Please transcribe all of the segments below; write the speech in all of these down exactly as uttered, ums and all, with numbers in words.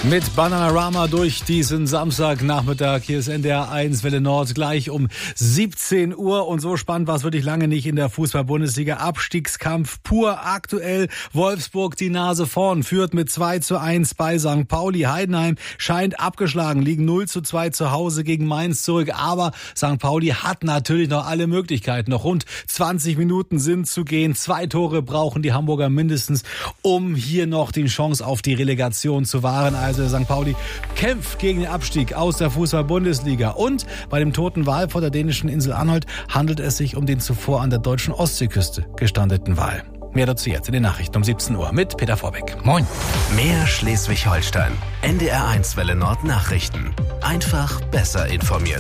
Mit Bananarama durch diesen Samstagnachmittag. Hier ist N D R eins Welle Nord gleich um siebzehn Uhr. Und so spannend war es wirklich lange nicht in der Fußball-Bundesliga. Abstiegskampf pur aktuell. Wolfsburg die Nase vorn, führt mit zwei zu eins bei Sankt Pauli. Heidenheim scheint abgeschlagen, liegen null zu zwei zu Hause gegen Mainz zurück. Aber Sankt Pauli hat natürlich noch alle Möglichkeiten. Noch rund zwanzig Minuten sind zu gehen. Zwei Tore brauchen die Hamburger mindestens, um hier noch die Chance auf die Relegation zu wahren. Also Sankt Pauli kämpft gegen den Abstieg aus der Fußball-Bundesliga. Und bei dem toten Wal vor der dänischen Insel Anholt handelt es sich um den zuvor an der deutschen Ostseeküste gestrandeten Wal. Mehr dazu jetzt in den Nachrichten um siebzehn Uhr mit Peter Vorbeck. Moin. Mehr Schleswig-Holstein. N D R eins Welle Nord Nachrichten. Einfach besser informiert.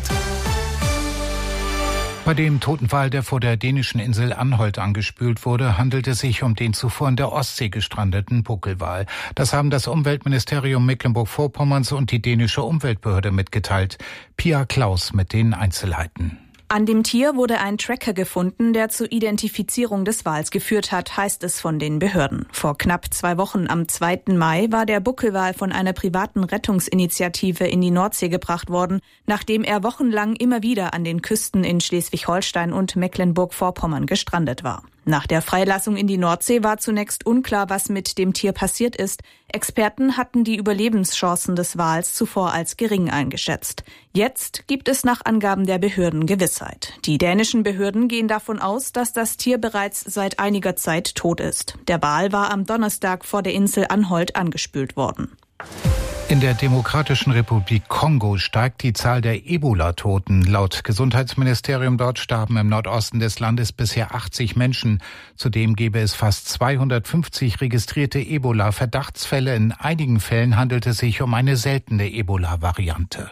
Bei dem toten Wal, der vor der dänischen Insel Anholt angespült wurde, handelt es sich um den zuvor in der Ostsee gestrandeten Buckelwal. Das haben das Umweltministerium Mecklenburg-Vorpommerns und die dänische Umweltbehörde mitgeteilt. Pia Klaus mit den Einzelheiten. An dem Tier wurde ein Tracker gefunden, der zur Identifizierung des Wals geführt hat, heißt es von den Behörden. Vor knapp zwei Wochen, am zweiten Mai, war der Buckelwal von einer privaten Rettungsinitiative in die Nordsee gebracht worden, nachdem er wochenlang immer wieder an den Küsten in Schleswig-Holstein und Mecklenburg-Vorpommern gestrandet war. Nach der Freilassung in die Nordsee war zunächst unklar, was mit dem Tier passiert ist. Experten hatten die Überlebenschancen des Wals zuvor als gering eingeschätzt. Jetzt gibt es nach Angaben der Behörden Gewissheit. Die dänischen Behörden gehen davon aus, dass das Tier bereits seit einiger Zeit tot ist. Der Wal war am Donnerstag vor der Insel Anholt angespült worden. In der Demokratischen Republik Kongo steigt die Zahl der Ebola-Toten. Laut Gesundheitsministerium dort starben im Nordosten des Landes bisher achtzig Menschen. Zudem gäbe es fast zweihundertfünfzig registrierte Ebola-Verdachtsfälle. In einigen Fällen handelt es sich um eine seltene Ebola-Variante.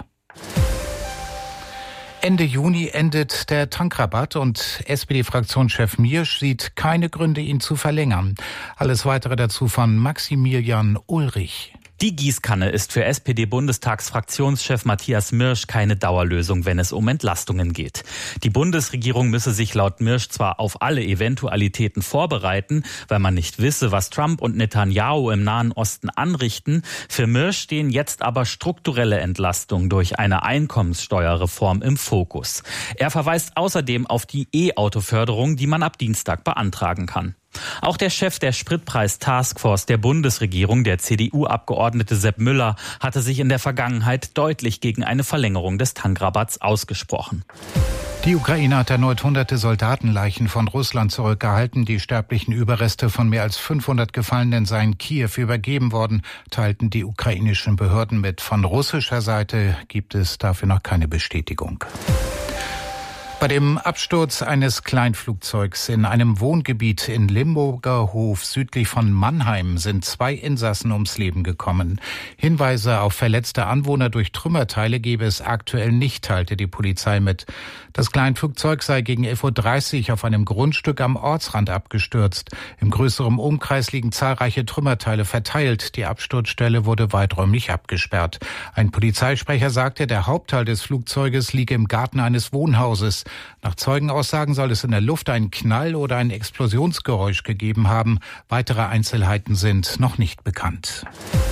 Ende Juni endet der Tankrabatt und S P D-Fraktionschef Miersch sieht keine Gründe, ihn zu verlängern. Alles Weitere dazu von Maximilian Ulrich. Die Gießkanne ist für S P D-Bundestagsfraktionschef Matthias Miersch keine Dauerlösung, wenn es um Entlastungen geht. Die Bundesregierung müsse sich laut Miersch zwar auf alle Eventualitäten vorbereiten, weil man nicht wisse, was Trump und Netanyahu im Nahen Osten anrichten. Für Miersch stehen jetzt aber strukturelle Entlastungen durch eine Einkommenssteuerreform im Fokus. Er verweist außerdem auf die E-Auto-Förderung, die man ab Dienstag beantragen kann. Auch der Chef der Spritpreis-Taskforce der Bundesregierung, der C D U-Abgeordnete Sepp Müller, hatte sich in der Vergangenheit deutlich gegen eine Verlängerung des Tankrabatts ausgesprochen. Die Ukraine hat erneut hunderte Soldatenleichen von Russland zurückgehalten. Die sterblichen Überreste von mehr als fünfhundert Gefallenen seien Kiew übergeben worden, teilten die ukrainischen Behörden mit. Von russischer Seite gibt es dafür noch keine Bestätigung. Bei dem Absturz eines Kleinflugzeugs in einem Wohngebiet in Limburger Hof südlich von Mannheim sind zwei Insassen ums Leben gekommen. Hinweise auf verletzte Anwohner durch Trümmerteile gebe es aktuell nicht, teilte die Polizei mit. Das Kleinflugzeug sei gegen elf Uhr dreißig auf einem Grundstück am Ortsrand abgestürzt. Im größeren Umkreis liegen zahlreiche Trümmerteile verteilt. Die Absturzstelle wurde weiträumig abgesperrt. Ein Polizeisprecher sagte, der Hauptteil des Flugzeuges liege im Garten eines Wohnhauses. Nach Zeugenaussagen soll es in der Luft einen Knall oder ein Explosionsgeräusch gegeben haben. Weitere Einzelheiten sind noch nicht bekannt.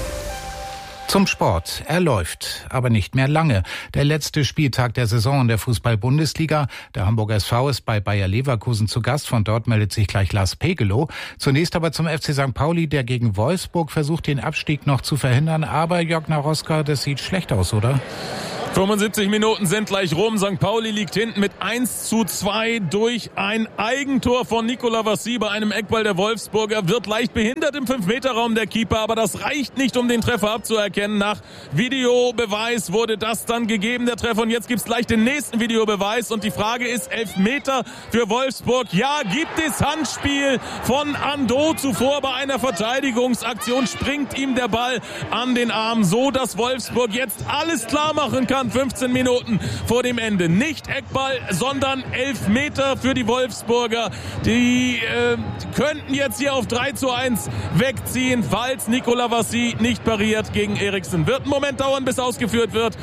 Zum Sport. Er läuft, aber nicht mehr lange. Der letzte Spieltag der Saison in der Fußball-Bundesliga. Der Hamburger S V ist bei Bayer Leverkusen zu Gast. Von dort meldet sich gleich Lars Pegelow. Zunächst aber zum F C Sankt Pauli, der gegen Wolfsburg versucht, den Abstieg noch zu verhindern. Aber Jörg Naroska, das sieht schlecht aus, oder? fünfundsiebzig Minuten sind gleich rum. Sankt Pauli liegt hinten mit eins zu zwei durch ein Eigentor von Nicolas Vassy bei einem Eckball der Wolfsburger. Wird leicht behindert im fünf Meter Raum der Keeper, aber das reicht nicht, um den Treffer abzuerkennen. Nach Videobeweis wurde das dann gegeben, der Treffer. Und jetzt gibt's gleich den nächsten Videobeweis. Und die Frage ist, Elfmeter für Wolfsburg. Ja, gibt es Handspiel von Ando. Zuvor bei einer Verteidigungsaktion springt ihm der Ball an den Arm, so dass Wolfsburg jetzt alles klar machen kann. fünfzehn Minuten vor dem Ende. Nicht Eckball, sondern Elfmeter für die Wolfsburger. Die äh, könnten jetzt hier auf drei zu eins wegziehen, falls Nicolas Vassy nicht pariert gegen Eriksen. Wird einen Moment dauern, bis ausgeführt wird.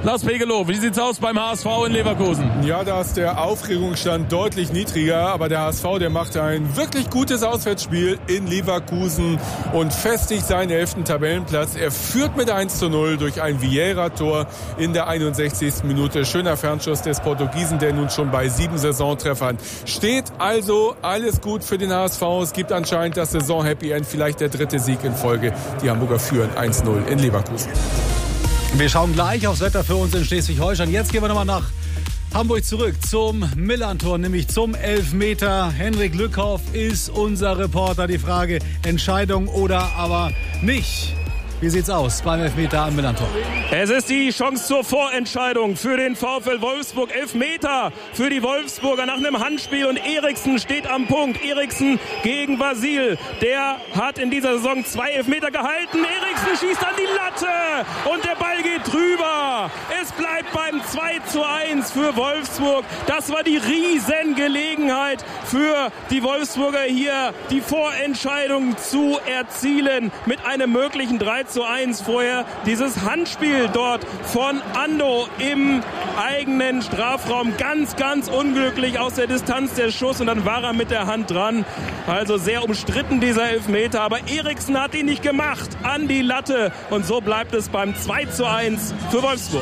Lars Pegelow, wie sieht's aus beim H S V in Leverkusen? Ja, da ist der Aufregungsstand deutlich niedriger, aber der H S V, der macht ein wirklich gutes Auswärtsspiel in Leverkusen und festigt seinen elften Tabellenplatz. Er führt mit eins zu null durch ein Vieira-Tor in der einundsechzigsten Minute. Schöner Fernschuss des Portugiesen, der nun schon bei sieben Saisontreffern steht. Also alles gut für den H S V. Es gibt anscheinend das Saison-Happy End, vielleicht der dritte Sieg in Folge. Die Hamburger führen eins null in Leverkusen. Wir schauen gleich aufs Wetter für uns in Schleswig-Holstein. Jetzt gehen wir nochmal nach Hamburg zurück zum Millerntor, nämlich zum Elfmeter. Henrik Lückhoff ist unser Reporter. Die Frage, Entscheidung oder aber nicht. Wie sieht's aus beim Elfmeter am Millerntor? Es ist die Chance zur Vorentscheidung für den VfL Wolfsburg. Elfmeter für die Wolfsburger nach einem Handspiel und Eriksen steht am Punkt. Eriksen gegen Vasil. Der hat in dieser Saison zwei Elfmeter gehalten. Eriksen schießt an die Latte und der Ball geht drüber. Es bleibt beim zwei zu eins für Wolfsburg. Das war die Riesengelegenheit für die Wolfsburger hier, die Vorentscheidung zu erzielen mit einem möglichen drei zu eins. Vorher dieses Handspiel dort von Ando im eigenen Strafraum. Ganz, ganz unglücklich aus der Distanz der Schuss und dann war er mit der Hand dran. Also sehr umstritten dieser Elfmeter, aber Eriksen hat ihn nicht gemacht an die Latte und so bleibt es beim zwei zu eins für Wolfsburg.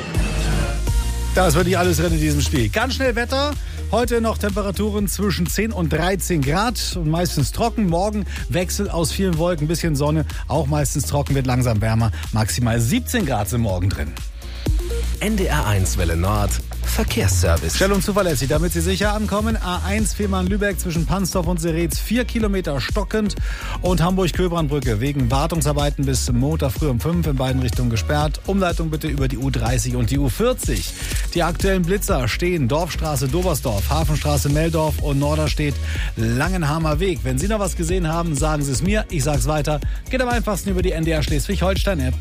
Das wird nicht alles drin in diesem Spiel. Ganz schnell Wetter. Heute noch Temperaturen zwischen zehn und dreizehn Grad und meistens trocken. Morgen Wechsel aus vielen Wolken, bisschen Sonne, auch meistens trocken, wird langsam wärmer. Maximal siebzehn Grad sind morgen drin. N D R eins Welle Nord Verkehrsservice. Schnell und zuverlässig, damit Sie sicher ankommen. A eins Fehmarn-Lübeck zwischen Pansdorf und Seretz vier Kilometer stockend und Hamburg-Köbrandbrücke wegen Wartungsarbeiten bis Montag früh um fünf in beiden Richtungen gesperrt. Umleitung bitte über die U dreißig und die U vierzig. Die aktuellen Blitzer stehen Dorfstraße Dobersdorf, Hafenstraße Meldorf und Norderstedt Langenhamer Weg. Wenn Sie noch was gesehen haben, sagen Sie es mir. Ich sag's weiter. Geht am einfachsten über die N D R Schleswig-Holstein-App.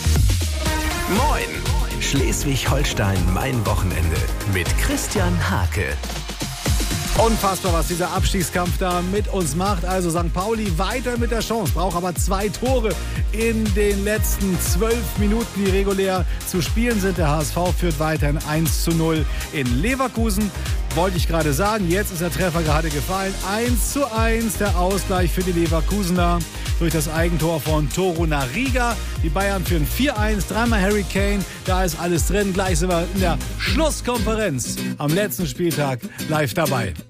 Moin! Schleswig-Holstein, mein Wochenende mit Christian Hake. Unfassbar, was dieser Abstiegskampf da mit uns macht. Also Sankt Pauli weiter mit der Chance, braucht aber zwei Tore in den letzten zwölf Minuten, die regulär zu spielen sind. Der H S V führt weiterhin eins zu null in Leverkusen. Wollte ich gerade sagen, jetzt ist der Treffer gerade gefallen. eins zu eins, der Ausgleich für die Leverkusener durch das Eigentor von Toru Nariga. Die Bayern führen vier eins, dreimal Harry Kane, da ist alles drin. Gleich sind wir in der Schlusskonferenz am letzten Spieltag live dabei.